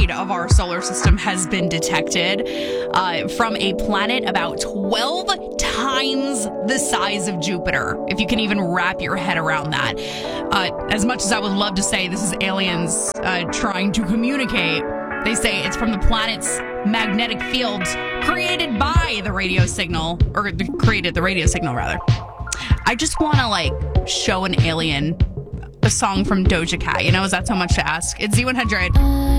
outside of our solar system has been detected from a planet about 12 times the size of Jupiter, if you can even wrap your head around that. As much as I would love to say this is aliens trying to communicate, they say it's from the planet's magnetic field created by the radio signal, or created the radio signal, rather. I just want to, show an alien a song from Doja Cat. Is that so much to ask? It's Z100.